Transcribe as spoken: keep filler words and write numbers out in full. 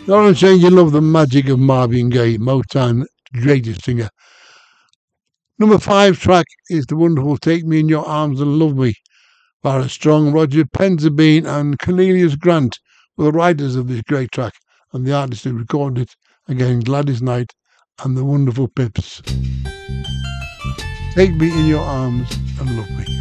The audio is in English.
Lawrence saying you love the magic of Marvin Gaye, Motown greatest singer. Number five track is the wonderful Take Me in Your Arms and Love Me. Barrett Strong, Roger Penzabene and Cornelius Grant were the writers of this great track and the artists who recorded it. Again, Gladys Knight and the wonderful Pips. Take Me in Your Arms and Love Me.